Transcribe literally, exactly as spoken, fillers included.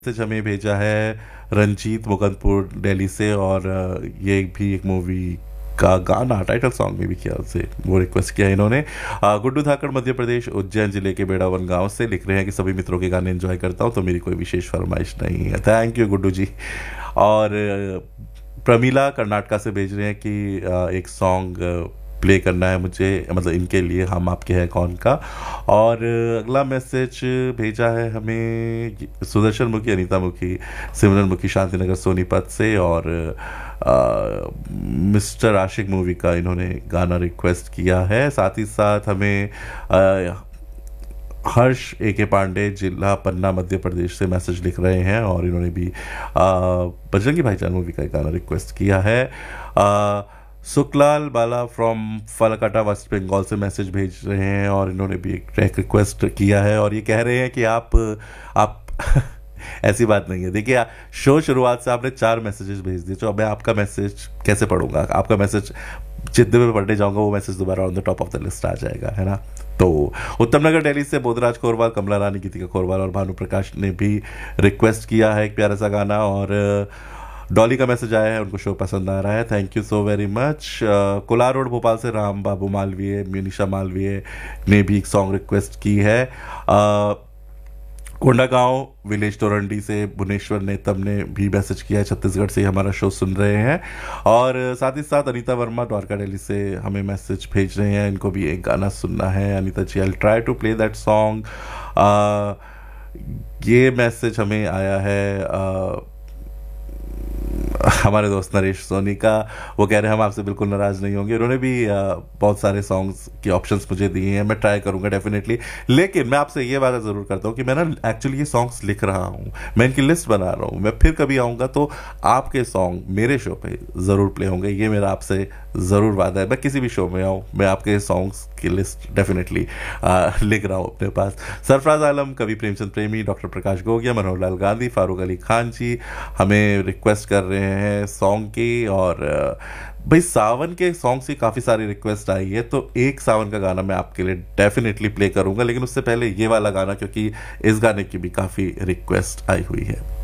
Message हमें भेजा है रंजीत मुकंदपुर दिल्ली से। और अ, ये भी एक मूवी का गाना टाइटल सॉन्ग में भी किया से वो रिक्वेस्ट किया इन्होंने। अ, गुड्डू धाकड़ मध्य प्रदेश उज्जैन जिले के बेड़ावन गांव से लिख रहे हैं कि सभी मित्रों के गाने एंजॉय करता हूं, तो मेरी कोई विशेष फरमाइश नहीं है। थैंक यू गुड्डू जी। और अ, प्रमीला कर्नाटका से भेज रहे हैं कि अ, एक सॉन्ग प्ले करना है मुझे, मतलब इनके लिए हम आपके हैं कौन का। और अगला मैसेज भेजा है हमें सुदर्शन मुखी, अनीता मुखी, सिमरन मुखी शांतिनगर सोनीपत से। और आ, मिस्टर आशिक मूवी का इन्होंने गाना रिक्वेस्ट किया है। साथ ही साथ हमें आ, हर्ष ए के पांडे जिला पन्ना मध्य प्रदेश से मैसेज लिख रहे हैं और इन्होंने भी आ, बजरंगी भाईजान मूवी का एक गाना रिक्वेस्ट किया है। आ, सुखलाल बाला फ्रॉम फलकटा वेस्ट बंगाल से मैसेज भेज रहे हैं और इन्होंने भी एक ट्रैक रिक्वेस्ट किया है और ये कह रहे हैं कि आप आप ऐसी बात नहीं है। देखिए, शो शुरुआत से आपने चार मैसेजेस भेज दिए, तो अब मैं आपका मैसेज कैसे पढ़ूंगा? आपका मैसेज जितने में पढ़ने जाऊंगा वो मैसेज दोबारा on the top of the list आ जाएगा, है ना। तो उत्तम नगर दिल्ली से बोधराज खोरवाल, कमला रानी, गीतिका खोरवाल और भानु प्रकाश ने भी रिक्वेस्ट किया है एक प्यारा सा गाना। और डॉली का मैसेज आया है, उनको शो पसंद आ रहा है, thank you so very much. Kolar road Bhopal से राम बाबू मालवीय, म्यूनिशा मालवीय ने भी एक सॉन्ग रिक्वेस्ट की है। uh, कोंडागांव विलेज तोरंडी से भुवनेश्वर नेतम ने भी मैसेज किया है, छत्तीसगढ़ से हमारा शो सुन रहे हैं। और साथ ही साथ अनीता वर्मा द्वारका दिल्ली से हमें मैसेज भेज रहे हैं, इनको भी एक गाना सुनना है। अनीता जी, I try to play that song. ये मैसेज हमें आया है uh, हमारे दोस्त नरेश सोनी का। वो कह रहे हैं हम आपसे बिल्कुल नाराज़ नहीं होंगे। उन्होंने भी आ, बहुत सारे सॉन्ग्स के ऑप्शंस मुझे दिए हैं, मैं ट्राई करूंगा डेफिनेटली। लेकिन मैं आपसे ये बात ज़रूर करता हूँ कि मैं ना एक्चुअली ये सॉन्ग्स लिख रहा हूँ, मैं इनकी लिस्ट बना रहा हूँ। मैं फिर कभी आऊँगा तो आपके सॉन्ग मेरे शो पे ज़रूर प्ले होंगे, ये मेरा आपसे ज़रूर वादा है। मैं किसी भी शो में आऊँ, मैं आपके सॉन्ग्स की लिस्ट डेफिनेटली लिख रहा हूँ अपने पास। सरफराज आलम, कवि प्रेमचंद प्रेमी, डॉक्टर प्रकाश गोगिया, मनोहर लाल गांधी, फारूक अली खान जी हमें रिक्वेस्ट कर रहे हैं सॉन्ग की। और भाई सावन के सॉन्ग से काफ़ी सारी रिक्वेस्ट आई है, तो एक सावन का गाना मैं आपके लिए डेफिनेटली प्ले करूंगा, लेकिन उससे पहले ये वाला गाना, क्योंकि इस गाने की भी काफ़ी रिक्वेस्ट आई हुई है।